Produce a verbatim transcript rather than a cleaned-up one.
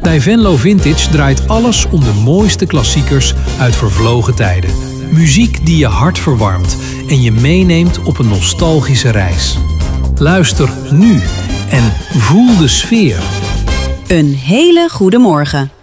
Bij Venlo Vintage draait alles om de mooiste klassiekers uit vervlogen tijden. Muziek die je hart verwarmt en je meeneemt op een nostalgische reis. Luister nu en voel de sfeer. Een hele goede morgen.